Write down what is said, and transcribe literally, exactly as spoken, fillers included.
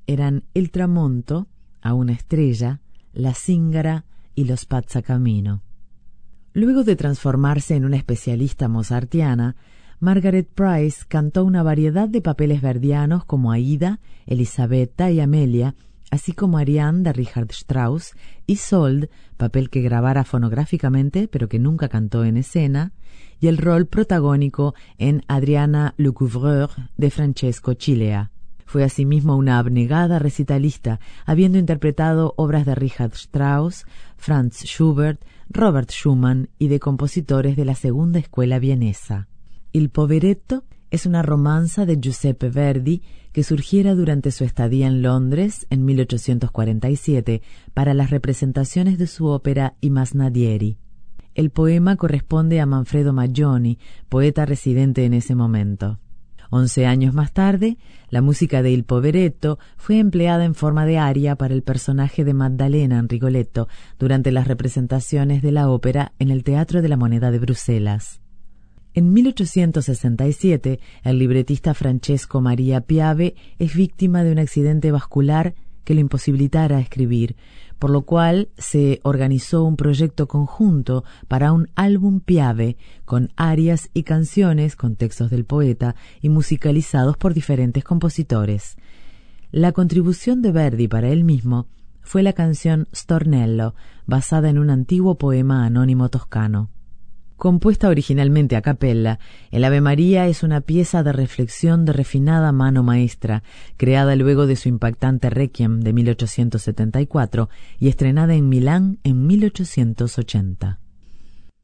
eran El tramonto, A una estrella, La zingara y Los Pazzacamino. Luego de transformarse en una especialista mozartiana, Margaret Price cantó una variedad de papeles verdianos como Aida, Elisabetta y Amelia, así como Ariane de Richard Strauss, Isolde, papel que grabara fonográficamente pero que nunca cantó en escena, y el rol protagónico en Adriana Lecouvreur de Francesco Cilea. Fue asimismo una abnegada recitalista, habiendo interpretado obras de Richard Strauss, Franz Schubert, Robert Schumann y de compositores de la segunda escuela vienesa. Il Poveretto es una romanza de Giuseppe Verdi que surgiera durante su estadía en Londres en mil ochocientos cuarenta y siete para las representaciones de su ópera I Masnadieri. El poema corresponde a Manfredo Maggioni, poeta residente en ese momento. Once años más tarde, la música de Il Poveretto fue empleada en forma de aria para el personaje de Maddalena en Rigoletto durante las representaciones de la ópera en el Teatro de la Moneda de Bruselas. En mil ochocientos sesenta y siete, el libretista Francesco Maria Piave es víctima de un accidente vascular que lo imposibilitara escribir, por lo cual se organizó un proyecto conjunto para un álbum Piave con arias y canciones con textos del poeta y musicalizados por diferentes compositores. La contribución de Verdi para él mismo fue la canción Stornello, basada en un antiguo poema anónimo toscano. Compuesta originalmente a capella, el Ave María es una pieza de reflexión de refinada mano maestra, creada luego de su impactante Requiem de mil ochocientos setenta y cuatro y estrenada en Milán en mil ochocientos ochenta.